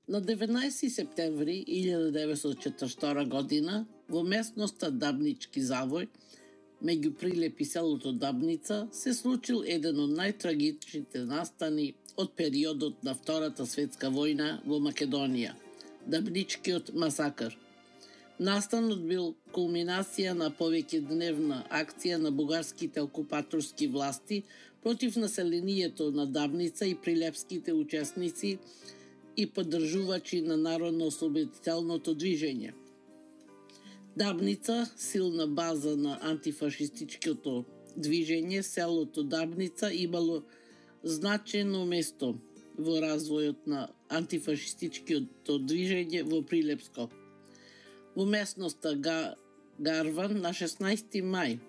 На 19 септември 1942 година во местноста Дабнички завој, меѓу Прилеп и селото Дабница, се случил еден од најтрагичните настани од периодот на Втората светска војна во Македонија – Дабничкиот масакр. Настанот бил кулминација на повеќедневна акција на бугарските окупаторски власти против населението на Дабница и прилепските учесници и поддржувачи на народно-ослободителното движење. Дабница, силна база на антифашистичкото движење, селото Дабница имало значено место во развојот на антифашистичкото движење во Прилепско. Во местноста Гарван на 16 мај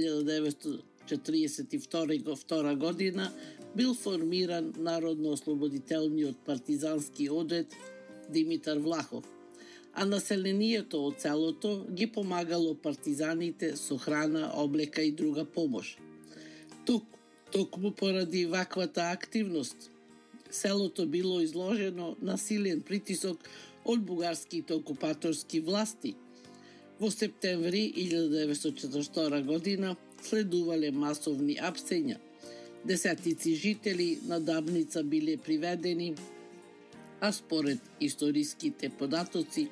1942 година бил формиран Народно-ослободителниот партизански одред Димитар Влахов, а населението од селото ги помагало партизаните со храна, облека и друга помош. Токму поради ваквата активност, селото било изложено на силен притисок од бугарските окупаторски власти. Во септември 1942 година следувале масовни апсења. Десетици жители на Дабница биле приведени, а според историските податоци,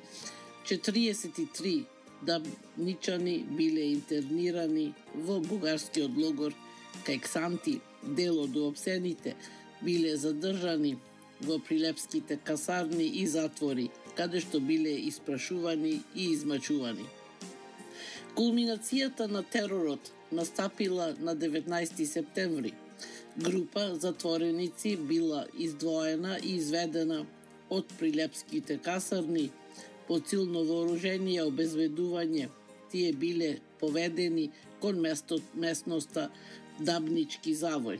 43 дабничани биле интернирани во бугарскиот логор кај Ксанти. Дел од уопсените биле задржани во прилепските касарни и затвори, каде што биле испрашувани и измачувани. Кулминацијата на теророт настапила на 19 септември. Група затвореници била издвоена и изведена од прилепските касарни под силно вооружение и обезбедување. Тие биле поведени кон местноста Дабнички завој.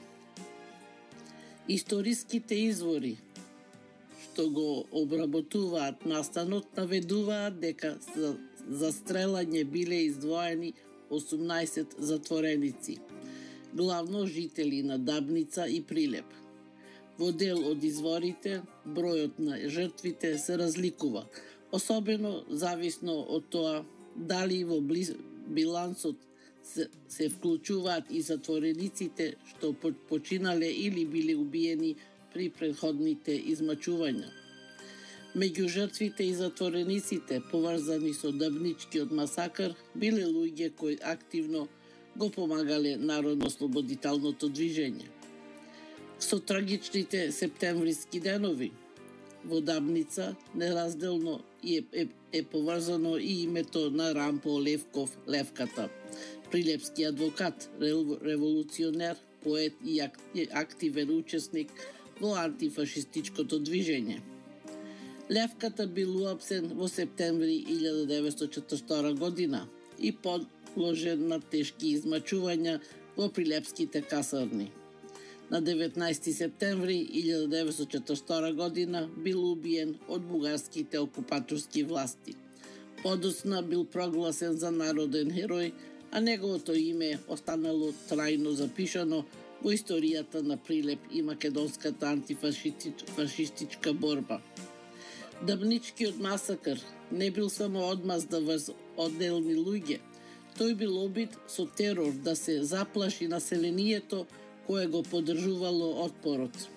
Историските извори што го обработуваат настанот наведуваат дека за стрелање биле издвоени 18 затвореници, главно жители на Дабница и Прилеп. Во дел од изворите, бројот на жртвите се разликува, особено зависно од тоа дали во билансот се вклучуваат и затворениците што починале или биле убиени при претходните измачувања. Меѓу жртвите и затворениците поврзани со Дабничкиот масакр биле луѓе кои активно го помагале Народно-ослободителното движење. Со трагичните септемвриски денови во Дабница неразделно е поврзано и името на Рампо Левков Левката, прилепски адвокат, револуционер, поет и активен учесник во антифашистичкото движење. Левката бил уапсен во септември 1942 година и подложен на тешки измачувања во прилепските касарни. На 19 септември 1942 година бил убиен од бугарските окупаторски власти. Подоцна бил прогласен за народен херој, а неговото име останало трајно запишано во историјата на Прилеп и македонската антифашистичка борба. Дабничкиот масакр не бил само одмазда врз одделни луѓе, тој бил обид со терор да се заплаши населението кое го поддржувало отпорот.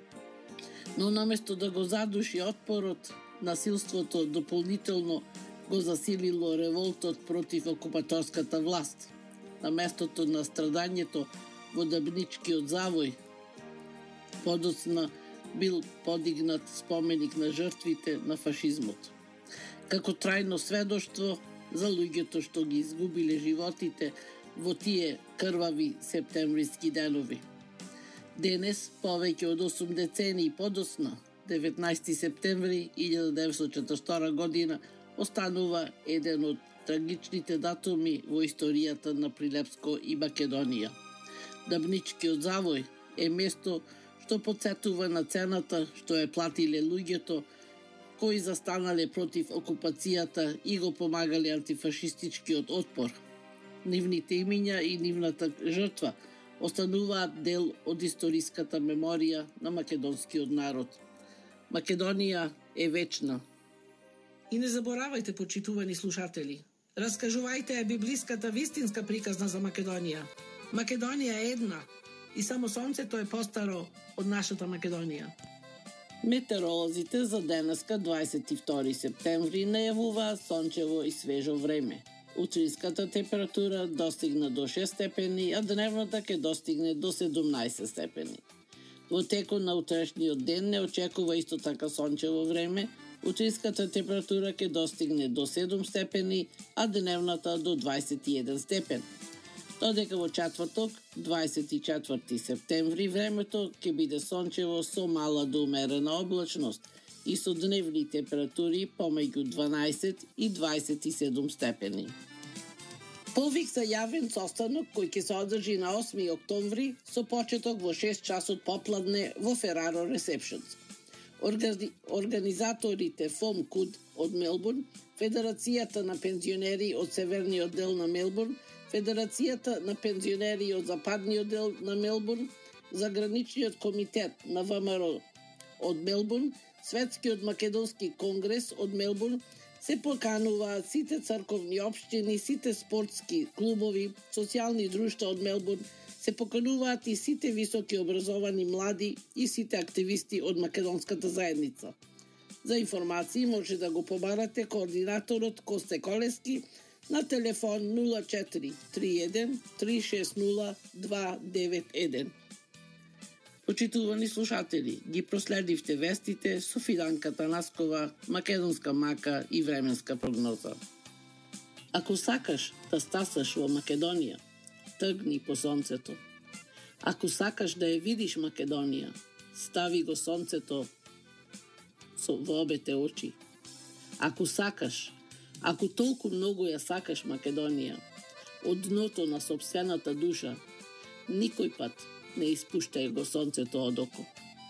Но наместо да го задуши отпорот, насилството дополнително го засилило револтот против окупаторската власт. На местото на страдањето во Дабничкиот завој, подоцна бил подигнат споменик на жртвите на фашизмот. Како трајно сведоштво за луѓето што ги изгубиле животите во тие крвави септемвриски денови. Денес, повеќе од 8 децении подоцна, 19 септември 1942 година, останува еден од трагичните датуми во историјата на Прилепско и Македонија. Дабничкиот завој е место што потсетува на цената што ја платиле луѓето кои застанале против окупацијата и го помагале антифашистичкиот отпор. Нивните имиња и нивната жртва остануваат дел од историската меморија на македонскиот народ. Македонија е вечна. И не заборавајте, почитувани слушатели, раскажувајте ја библиската вистинска приказна за Македонија. Македонија е една и само сонцето е постаро од нашата Македонија. Метеоролозите за денеска 22 септември најавуваат сончево и свежо време. Утринската температура достигна до 6 степени, а дневната ќе достигне до 17 степени. Во текот на утрешниот ден не очекува исто така сончево време. Утринската температура ќе достигне до 7 степени, а дневната до 21 степен. Додека во четврток, 24 септември, времето ќе биде сончево со мала до умерена облачност и со дневни температури помеѓу 12 и 27 степени. Повик за јавен состанок кој ќе се одржи на 8 октомври со почеток во 6 часот попладне во Фераро Ресепшенс. Организаторите ФОМ КУД од Мелбурн, Федерацијата на пензионери од Северниот дел на Мелбурн, Федерацијата на пензионери од Западниот дел на Мелбурн, Заграничниот комитет на ВМРО од Мелбурн, Светскиот македонски конгрес од Мелбурн, се покануваат сите црковни општини, сите спортски клубови, социјални друштва од Мелбурн, се покануваат и сите високи образовани млади и сите активисти од македонската заедница. За информации може да го побарате координаторот Косте Колески на телефон 0431 360 291. Почитувани слушатели, ги проследивте вестите со Фиданка Танаскова, македонска мака и временска прогноза. Ако сакаш да стасаш во Македонија, тргни по сонцето. Ако сакаш да ја видиш Македонија, стави го сонцето во обете очи. Ако сакаш, ако толку многу ја сакаш Македонија, од дното на сопствената душа, никој пат не испуштај го сонцето од око.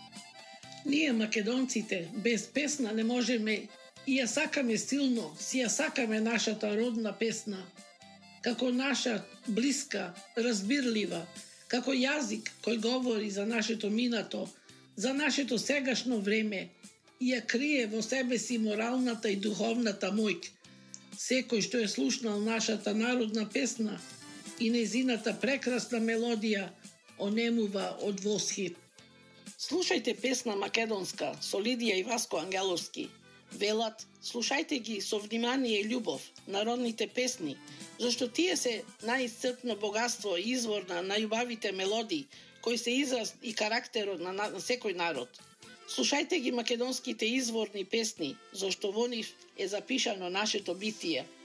Ние македонците без песна не можеме и ја сакаме силно, си ја сакаме нашата родна песна, како наша блиска, разбирлива, како јазик кој говори за нашето минато, за нашето сегашно време и ја крие во себе си моралната и духовната моќ. Секој што е слушнал нашата народна песна и нејзината прекрасна мелодија онемува од восхит. Слушајте песна македонска со Лидија и Васко Ангеловски. Велат, слушајте ги со внимание и љубов, народните песни, зашто тие се најисцрпно богатство и извор на најубавите мелодии, кои се израз и карактерот на секој народ. Слушајте ги македонските изворни песни, зашто во нив е запишано нашето битие.